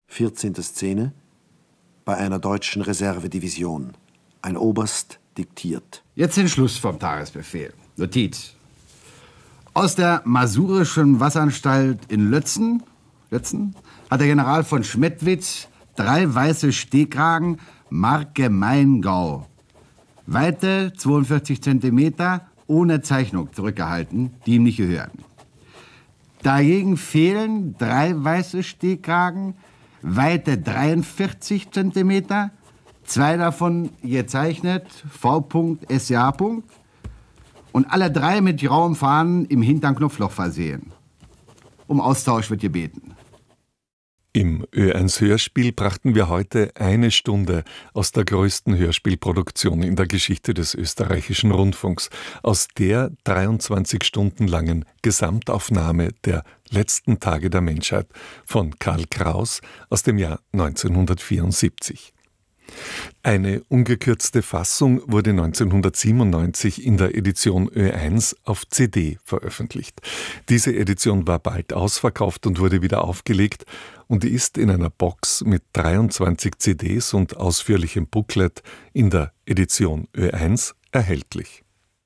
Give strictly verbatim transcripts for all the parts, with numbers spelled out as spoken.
vierzehnte Szene. Bei einer deutschen Reservedivision. Ein Oberst diktiert. Jetzt den Schluss vom Tagesbefehl. Notiz. Aus der Masurischen Wasseranstalt in Lötzen, Lötzen hat der General von Schmettwitz drei weiße Stehkragen Marke Maingau. Weite zweiundvierzig Zentimeter ohne Zeichnung zurückgehalten, die ihm nicht gehören. Dagegen fehlen drei weiße Stehkragen, Weite dreiundvierzig Zentimeter, zwei davon gezeichnet, V S C A. Und alle drei mit grauem Fahnen im hinteren Knopfloch versehen. Um Austausch wird gebeten. Im Ö eins Hörspiel brachten wir heute eine Stunde aus der größten Hörspielproduktion in der Geschichte des österreichischen Rundfunks, aus der dreiundzwanzig Stunden langen Gesamtaufnahme der letzten Tage der Menschheit von Karl Kraus aus dem Jahr neunzehnhundertvierundsiebzig. Eine ungekürzte Fassung wurde neunzehnhundertsiebenundneunzig in der Edition Ö eins auf C D veröffentlicht. Diese Edition war bald ausverkauft und wurde wieder aufgelegt und ist in einer Box mit dreiundzwanzig C Ds und ausführlichem Booklet in der Edition Ö eins erhältlich.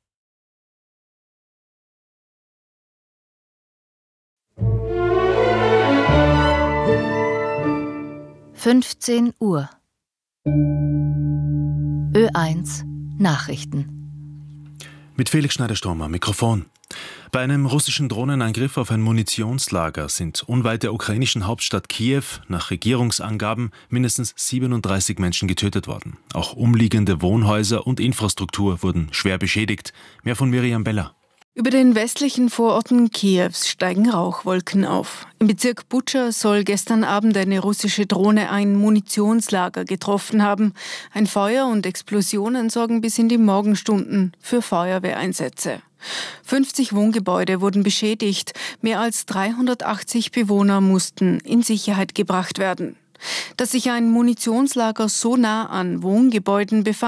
fünfzehn Uhr. Ö eins Nachrichten. Mit Felix Schneider-Sturm am Mikrofon. Bei einem russischen Drohnenangriff auf ein Munitionslager sind unweit der ukrainischen Hauptstadt Kiew nach Regierungsangaben mindestens siebenunddreißig Menschen getötet worden. Auch umliegende Wohnhäuser und Infrastruktur wurden schwer beschädigt. Mehr von Miriam Beller. Über den westlichen Vororten Kiews steigen Rauchwolken auf. Im Bezirk Butscha soll gestern Abend eine russische Drohne ein Munitionslager getroffen haben. Ein Feuer und Explosionen sorgen bis in die Morgenstunden für Feuerwehreinsätze. fünfzig Wohngebäude wurden beschädigt. Mehr als dreihundertachtzig Bewohner mussten in Sicherheit gebracht werden. Dass sich ein Munitionslager so nah an Wohngebäuden befand,